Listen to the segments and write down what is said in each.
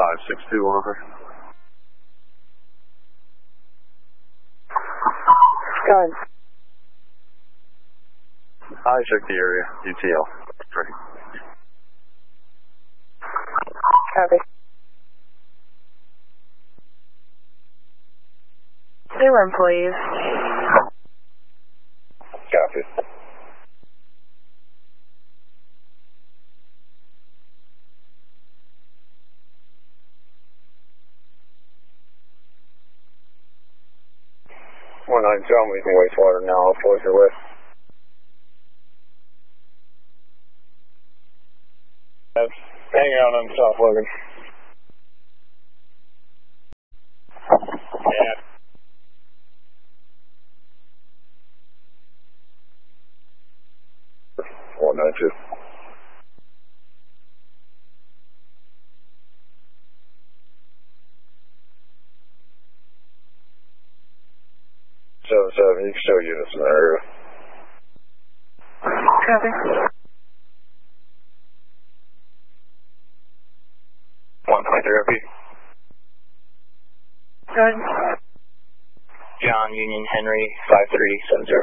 562 over. Go ahead. I checked the area. UTL. Ready. Copy. 0 employees. Copy. One nine, John, we can wastewater now. I'll force your way. Hanging out on South Logan. Yeah. One nine two. Seven, you can show units in the area. Copy. 123 RP. Go ahead. John Union Henry 5370.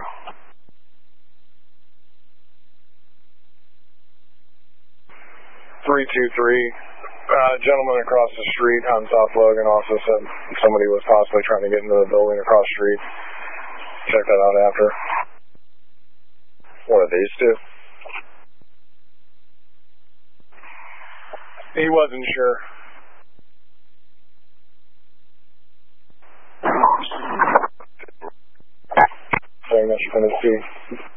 323. Gentleman across the street on South Logan also said somebody was possibly trying to get into the building across the street. Check that out after. One of these two. He wasn't sure. Very much for the